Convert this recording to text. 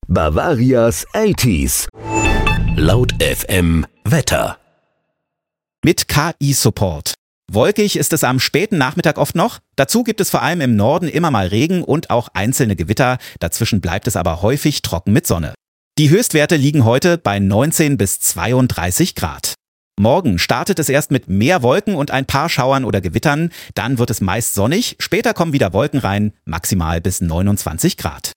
Bavarias 80s. Laut FM Wetter. Mit KI-Support. Wolkig ist es am späten Nachmittag oft noch. Dazu gibt es vor allem im Norden immer mal Regen und auch einzelne Gewitter. Dazwischen bleibt es aber häufig trocken mit Sonne. Die Höchstwerte liegen heute bei 19 bis 32 Grad. Morgen startet es erst mit mehr Wolken und ein paar Schauern oder Gewittern. Dann wird es meist sonnig. Später kommen wieder Wolken rein, maximal bis 29 Grad.